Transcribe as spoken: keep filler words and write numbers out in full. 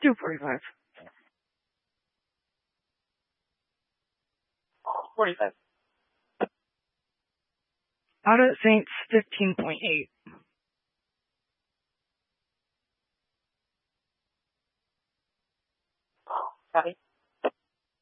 two forty-five. forty-five. Out at Saints, fifteen point eight. Copy.